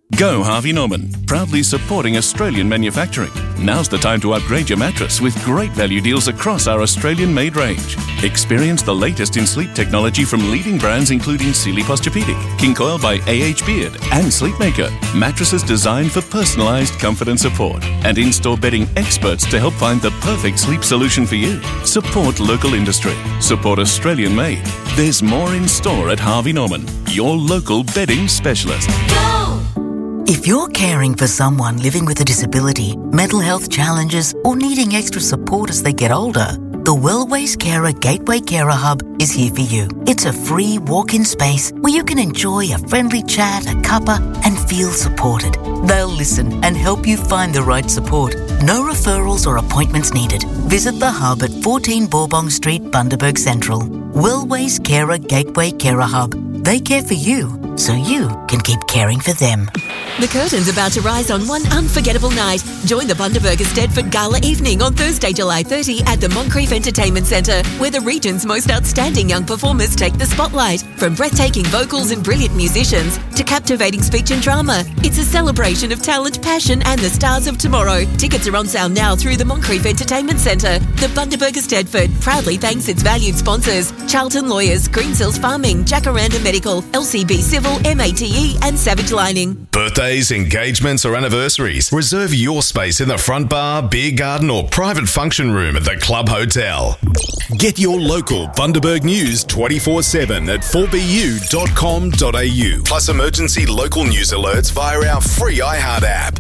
Go Harvey Norman, proudly supporting Australian manufacturing. Now's the time to upgrade your mattress with great value deals across our Australian-made range. Experience the latest in sleep technology from leading brands including Sealy Posturepedic, King Coil by AH Beard, and Sleepmaker. Mattresses designed for personalised comfort and support. And in-store bedding experts to help find the perfect sleep solution for you. Support local industry. Support Australian-made. There's more in store at Harvey Norman, your local bedding specialist. Go! If you're caring for someone living with a disability, mental health challenges, or needing extra support as they get older, the Wellways Carer Gateway Carer Hub is here for you. It's a free walk-in space where you can enjoy a friendly chat, a cuppa, and feel supported. They'll listen and help you find the right support. No referrals or appointments needed. Visit the hub at 14 Bourbon Street, Bundaberg Central. Wellways Carer Gateway Carer Hub. They care for you, so you can keep caring for them. The curtain's about to rise on one unforgettable night. Join the Bundaberg Stedford Gala evening on Thursday, July 30 at the Moncrief Entertainment Centre, where the region's most outstanding young performers take the spotlight. From breathtaking vocals and brilliant musicians to captivating speech and drama, it's a celebration of talent, passion and the stars of tomorrow. Tickets are on sale now through the Moncrief Entertainment Centre. The Bundaberg Stedford proudly thanks its valued sponsors: Charlton Lawyers, Greensills Farming, Jacaranda Medical, LCB Civil, MATE and Savage Lining. Birthdays, engagements or anniversaries. Reserve your space in the front bar, beer garden or private function room at the Club Hotel. Get your local Bundaberg news 24/7 at 4bu.com.au. Plus emergency local news alerts via our free iHeart app.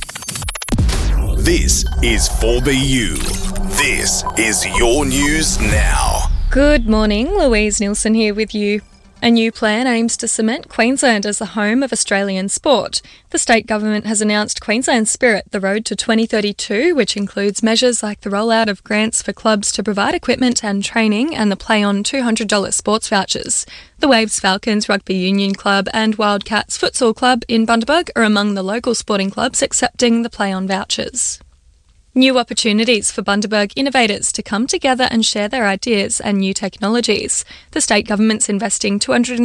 This is 4BU. This is your news now. Good morning, Louise Nielsen here with you. A new plan aims to cement Queensland as the home of Australian sport. The state government has announced Queensland Spirit, the road to 2032, which includes measures like the rollout of grants for clubs to provide equipment and training and the play on $200 sports vouchers. The Waves Falcons Rugby Union Club and Wildcats Futsal Club in Bundaberg are among the local sporting clubs accepting the play on vouchers. New opportunities for Bundaberg innovators to come together and share their ideas and new technologies. The state government's investing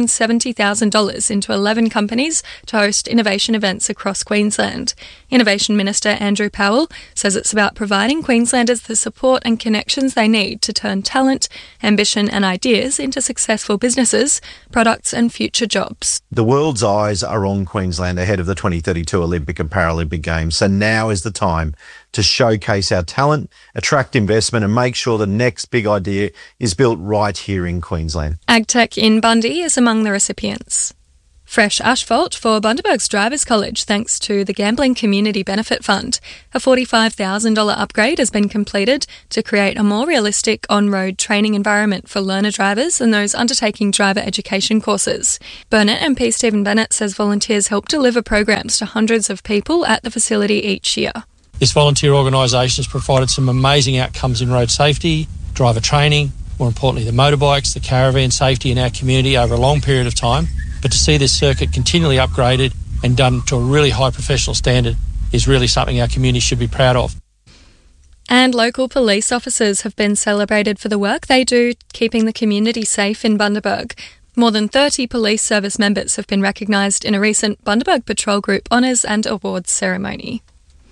$270,000 into 11 companies to host innovation events across Queensland. Innovation Minister Andrew Powell says it's about providing Queenslanders the support and connections they need to turn talent, ambition and ideas into successful businesses, products and future jobs. The world's eyes are on Queensland ahead of the 2032 Olympic and Paralympic Games, so now is the time to showcase our talent, attract investment and make sure the next big idea is built right here in Queensland. AgTech in Bundy is among the recipients. Fresh asphalt for Bundaberg's Drivers College thanks to the Gambling Community Benefit Fund. A $45,000 upgrade has been completed to create a more realistic on-road training environment for learner drivers and those undertaking driver education courses. Burnett MP Stephen Bennett says volunteers help deliver programs to hundreds of people at the facility each year. This volunteer organisation has provided some amazing outcomes in road safety, driver training, more importantly the motorbikes, the caravan safety in our community over a long period of time. But to see this circuit continually upgraded and done to a really high professional standard is really something our community should be proud of. And local police officers have been celebrated for the work they do keeping the community safe in Bundaberg. More than 30 police service members have been recognised in a recent Bundaberg Patrol Group Honours and Awards ceremony.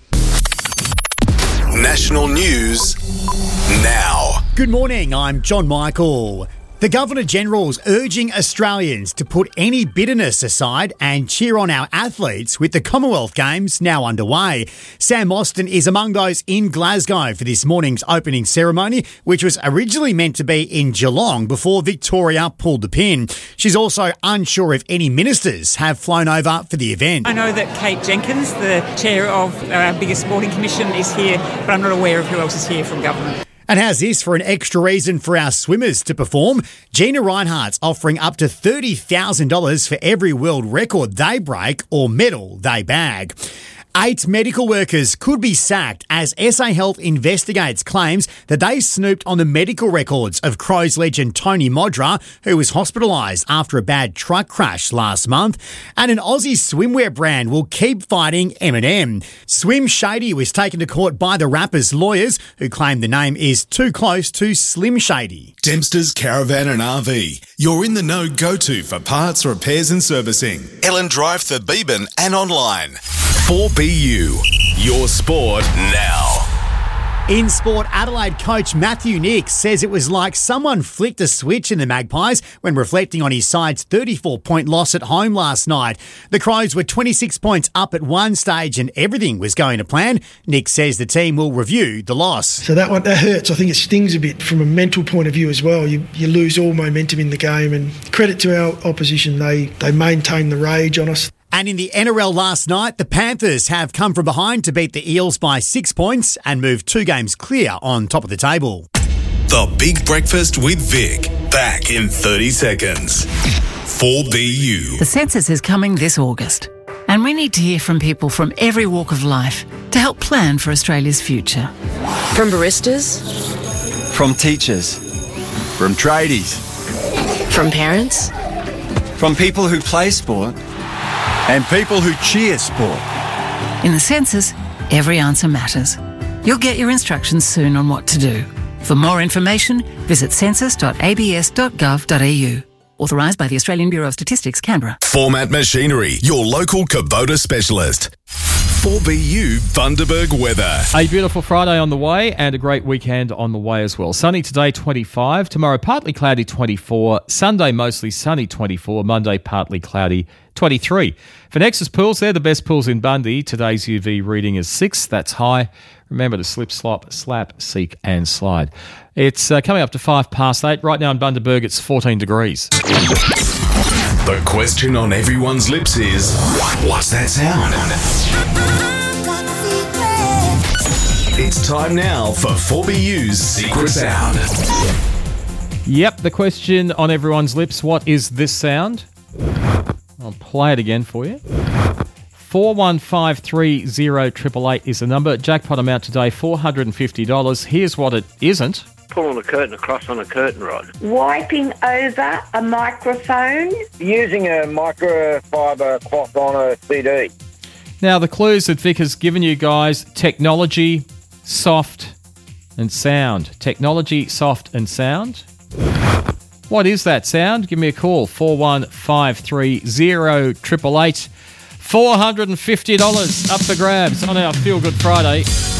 National news now. Good morning, I'm John Michael. The Governor-General's urging Australians to put any bitterness aside and cheer on our athletes with the Commonwealth Games now underway. Sam Austin is among those in Glasgow for this morning's opening ceremony, which was originally meant to be in Geelong before Victoria pulled the pin. She's also unsure if any ministers have flown over for the event. I know that Kate Jenkins, the chair of our biggest sporting commission, is here, but I'm not aware of who else is here from government. And how's this for an extra reason for our swimmers to perform? Gina Reinhardt's offering up to $30,000 for every world record they break or medal they bag. 8 medical workers could be sacked as SA Health investigates claims that they snooped on the medical records of Crows legend Tony Modra, who was hospitalised after a bad truck crash last month. And an Aussie swimwear brand will keep fighting M&M. Swim Shady was taken to court by the rapper's lawyers, who claim the name is too close to Slim Shady. Dempster's Caravan and RV. You're in the know go-to for parts, repairs and servicing. Ellen Drive, Thurbeban and online. 4BU. Your sport now. In sport, Adelaide coach Matthew Nicks says it was like someone flicked a switch in the Magpies when reflecting on his side's 34-point loss at home last night. The Crows were 26 points up at one stage and everything was going to plan. Nicks says the team will review the loss. So that hurts. I think it stings a bit from a mental point of view as well. You lose all momentum in the game, and credit to our opposition. They maintain the rage on us. And in the NRL last night, the Panthers have come from behind to beat the Eels by 6 points and move 2 games clear on top of the table. The Big Breakfast with Vic. Back in 30 seconds. 4BU. The census is coming this August, and we need to hear from people from every walk of life to help plan for Australia's future. From baristas. From teachers. From tradies. From parents. From people who play sport. And people who cheer sport. In the census, every answer matters. You'll get your instructions soon on what to do. For more information, visit census.abs.gov.au. Authorised by the Australian Bureau of Statistics, Canberra. Format Machinery, your local Kubota specialist. 4BU Bundaberg weather. A beautiful Friday on the way and a great weekend on the way as well. Sunny today, 25. Tomorrow, partly cloudy, 24. Sunday, mostly sunny, 24. Monday, partly cloudy, 23. For Nexus Pools, they're the best pools in Bundy. Today's UV reading is 6. That's high. Remember to slip, slop, slap, seek and slide. It's coming up to 8:05. Right now in Bundaberg, it's 14 degrees. The question on everyone's lips is, what's that sound? It's time now for 4BU's Secret Sound. Yep, the question on everyone's lips, what is this sound? I'll play it again for you. 41530888 is the number. Jackpot amount today, $450. Here's what it isn't. Pulling a curtain across on a curtain rod. Wiping over a microphone. Using a microfiber cloth on a CD. Now, the clues that Vic has given you guys, technology, soft and sound. Technology, soft and sound. What is that sound? Give me a call, 41530888. $450 up for grabs on our Feel Good Friday.